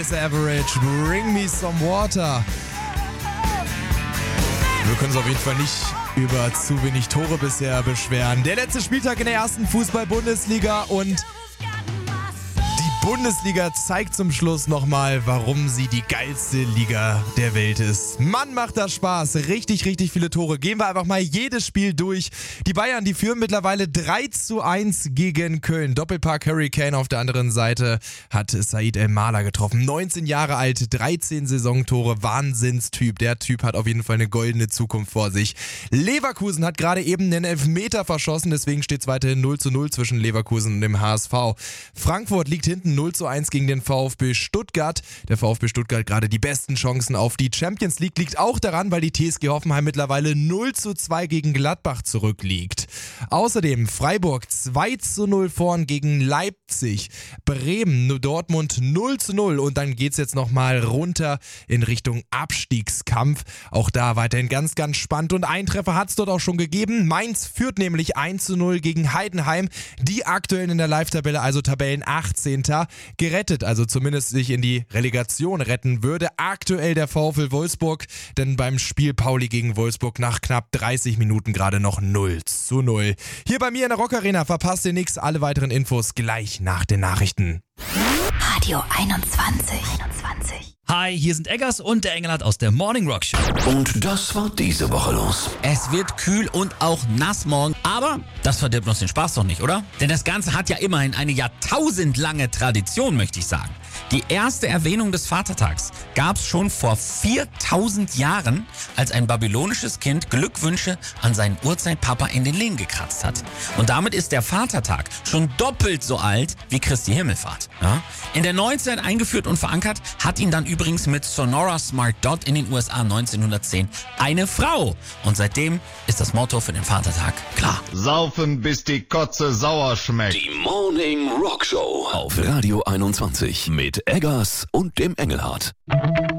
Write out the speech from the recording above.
is Average, bring me some water. Wir können uns auf jeden Fall nicht über zu wenig Tore bisher beschweren. Der letzte Spieltag in der ersten Fußball-Bundesliga und die Bundesliga zeigt zum Schluss nochmal, warum sie die geilste Liga der Welt ist. Mann, macht das Spaß. Richtig, richtig viele Tore. Gehen wir einfach mal jedes Spiel durch. Die Bayern, die führen mittlerweile 3-1 gegen Köln. Doppelpack Harry Kane auf der anderen Seite hat Said El-Mala getroffen. 19 Jahre alt, 13 Saisontore. Wahnsinnstyp. Der Typ hat auf jeden Fall eine goldene Zukunft vor sich. Leverkusen hat gerade eben einen Elfmeter verschossen. Deswegen steht es weiterhin 0-0 zwischen Leverkusen und dem HSV. Frankfurt liegt hinten 0-1 gegen den VfB Stuttgart. Der VfB Stuttgart gerade die besten Chancen auf die Champions League. Liegt auch daran, weil die TSG Hoffenheim mittlerweile 0-2 gegen Gladbach zurückliegt. Außerdem Freiburg 2-0 vorn gegen Leipzig. Bremen, Dortmund 0-0 und dann geht's jetzt nochmal runter in Richtung Abstiegskampf. Auch da weiterhin ganz, ganz spannend und einen Treffer hat's dort auch schon gegeben. Mainz führt nämlich 1-0 gegen Heidenheim. Die aktuell in der Live-Tabelle, also Tabellen 18. gerettet, also zumindest sich in die Relegation retten würde. Aktuell der VfL Wolfsburg, denn beim Spiel Pauli gegen Wolfsburg nach knapp 30 Minuten gerade noch 0-0. Hier bei mir in der Rock Arena verpasst ihr nichts. Alle weiteren Infos gleich nach den Nachrichten. Radio 21. Hi, hier sind Eggers und der Engelhardt aus der Morning Rock Show. Und das war diese Woche los. Es wird kühl und auch nass morgen, aber das verdirbt uns den Spaß doch nicht, oder? Denn das Ganze hat ja immerhin eine jahrtausendlange Tradition, möchte ich sagen. Die erste Erwähnung des Vatertags gab es schon vor 4000 Jahren, als ein babylonisches Kind Glückwünsche an seinen Urzeitpapa in den Lehn gekratzt hat. Und damit ist der Vatertag schon doppelt so alt wie Christi Himmelfahrt. Ja? In der Neuzeit eingeführt und verankert hat ihn dann übrigens mit Sonora Smart Dot in den USA 1910 eine Frau. Und seitdem ist das Motto für den Vatertag klar. Saufen, bis die Kotze sauer schmeckt. Die Morning Rock Show auf Radio 21 mit Eggers und dem Engelhardt.